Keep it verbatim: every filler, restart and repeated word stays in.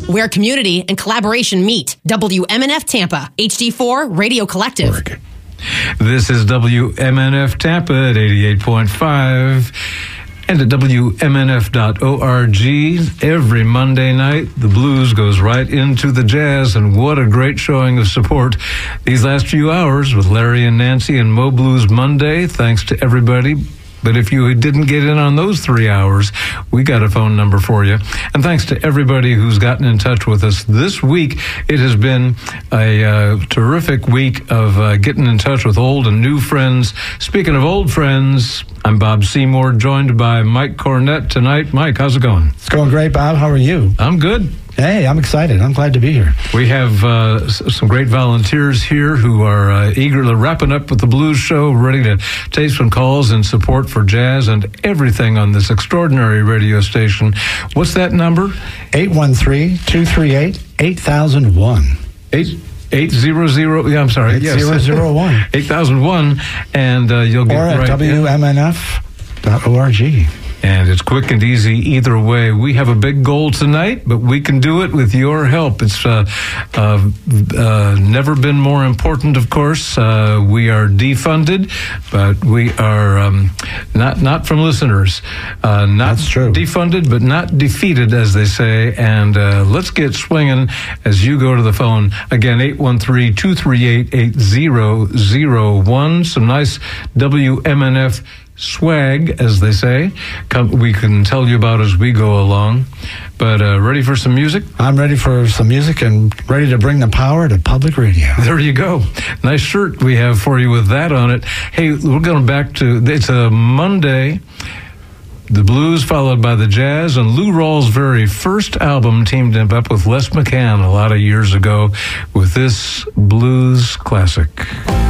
where community and collaboration meet. W M N F Tampa, H D four Radio Collective. Work. This is W M N F Tampa at eighty-eight point five and at W M N F dot org. Every Monday night, the blues goes right into the jazz, and what a great showing of support these last few hours with Larry and Nancy and Mo Blues Monday. Thanks to everybody. But if you didn't get in on those three hours, we got a phone number for you. And thanks to everybody who's gotten in touch with us this week. It has been a uh, terrific week of uh, getting in touch with old and new friends. Speaking of old friends, I'm Bob Seymour, joined by Mike Cornett tonight. Mike, how's it going? It's going great, Bob. How are you? I'm good. Hey, I'm excited. I'm glad to be here. We have uh, s- some great volunteers here who are uh, eagerly wrapping up with the Blues Show, ready to take some calls in support for jazz and everything on this extraordinary radio station. What's that number? eight one three, two three eight, eight thousand one. Eight. Eight zero zero. Yeah, I'm sorry. Eight zero zero one. Eight thousand one, and uh, you'll get or at right W M N F dot org. And it's quick and easy either way. We have a big goal tonight, but we can do it with your help. It's uh, uh, uh, never been more important, of course. Uh, we are defunded, but we are um, not not from listeners. Uh, not That's true. Defunded, but not defeated, as they say. And uh, let's get swinging as you go to the phone. Again, eight one three, two three eight, eight zero zero one. Some nice W M N F swag, as they say, come, we can tell you about as we go along. But uh, ready for some music? I'm ready for some music and ready to bring the power to public radio. There you go. Nice shirt we have for you with that on it. Hey, we're going back to, it's a Monday, the blues followed by the jazz, and Lou Rawls' very first album teamed him up with Les McCann a lot of years ago with this blues classic.